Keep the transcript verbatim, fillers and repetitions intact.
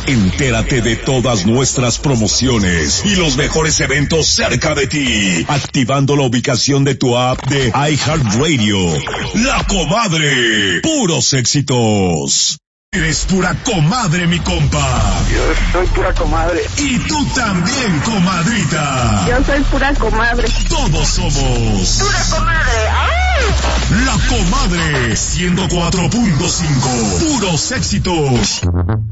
Entérate de todas nuestras promociones y los mejores eventos cerca de ti, activando la ubicación de tu app de iHeartRadio. La Comadre, puros éxitos. Eres pura comadre, mi compa. Yo soy pura comadre. Y tú también, comadrita. Yo soy pura comadre. Todos somos pura comadre. ¡Ay! La Comadre, ciento cuatro punto cinco, puros éxitos.